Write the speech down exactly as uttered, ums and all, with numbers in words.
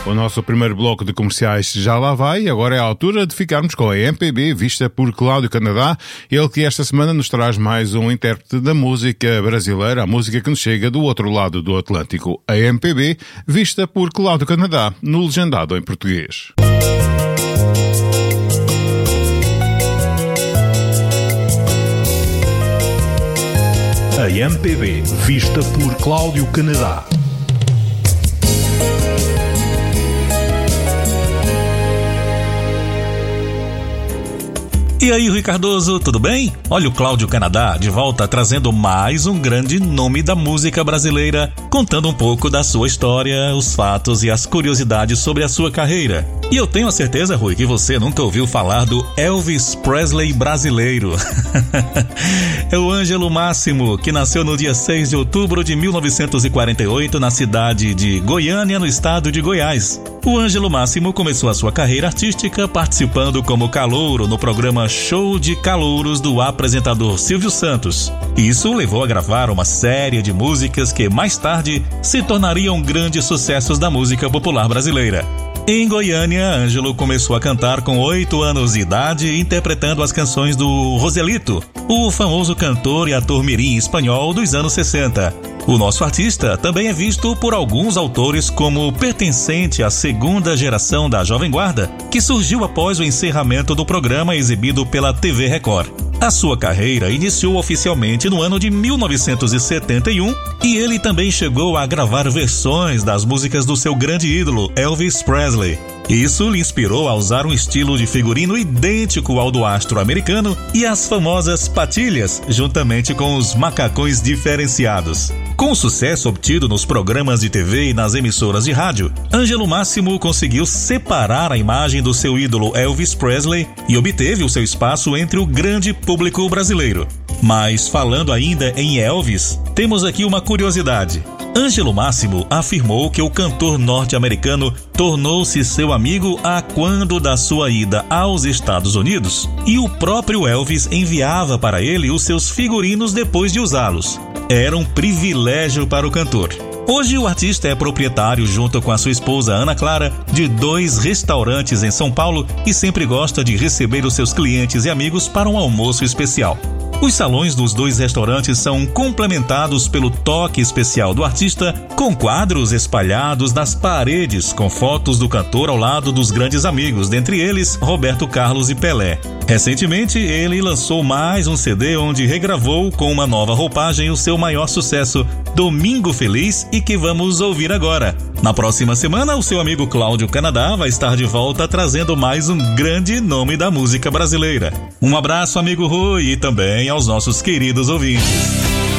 O nosso primeiro bloco de comerciais já lá vai e agora é a altura de ficarmos com a M P B, vista por Cláudio Canadá, ele que esta semana nos traz mais um intérprete da música brasileira, a música que nos chega do outro lado do Atlântico. A M P B, vista por Cláudio Canadá, no legendado em português. A M P B, vista por Cláudio Canadá. E aí, Rui Cardoso, tudo bem? Olha o Cláudio Canadá de volta trazendo mais um grande nome da música brasileira, contando um pouco da sua história, os fatos e as curiosidades sobre a sua carreira. E eu tenho a certeza, Rui, que você nunca ouviu falar do Elvis Presley brasileiro. É o Ângelo Máximo, que nasceu no dia seis de outubro de mil novecentos e quarenta e oito na cidade de Goiânia, no estado de Goiás. O Ângelo Máximo começou a sua carreira artística participando como calouro no programa Show de Calouros do apresentador Silvio Santos. Isso levou a gravar uma série de músicas que mais tarde se tornariam grandes sucessos da música popular brasileira. Em Goiânia, Ângelo começou a cantar com oito anos de idade, interpretando as canções do Joselito, o famoso cantor e ator mirim espanhol dos anos sessenta. O nosso artista também é visto por alguns autores como pertencente à segunda geração da Jovem Guarda, que surgiu após o encerramento do programa exibido pela T V Record. A sua carreira iniciou oficialmente no ano de mil novecentos e setenta e um e ele também chegou a gravar versões das músicas do seu grande ídolo, Elvis Presley. Isso lhe inspirou a usar um estilo de figurino idêntico ao do astro americano e as famosas patilhas, juntamente com os macacões diferenciados. Com o sucesso obtido nos programas de T V e nas emissoras de rádio, Ângelo Máximo conseguiu separar a imagem do seu ídolo Elvis Presley e obteve o seu espaço entre o grande público brasileiro. Mas falando ainda em Elvis, temos aqui uma curiosidade. Ângelo Máximo afirmou que o cantor norte-americano tornou-se seu amigo a quando da sua ida aos Estados Unidos e o próprio Elvis enviava para ele os seus figurinos depois de usá-los. Era um privilégio para o cantor. Hoje o artista é proprietário, junto com a sua esposa Ana Clara, de dois restaurantes em São Paulo e sempre gosta de receber os seus clientes e amigos para um almoço especial. Os salões dos dois restaurantes são complementados pelo toque especial do artista, com quadros espalhados nas paredes com fotos do cantor ao lado dos grandes amigos, dentre eles Roberto Carlos e Pelé. Recentemente, ele lançou mais um C D onde regravou com uma nova roupagem o seu maior sucesso, Domingo Feliz, e que vamos ouvir agora. Na próxima semana, o seu amigo Cláudio Canadá vai estar de volta trazendo mais um grande nome da música brasileira. Um abraço, amigo Rui, e também aos nossos queridos ouvintes.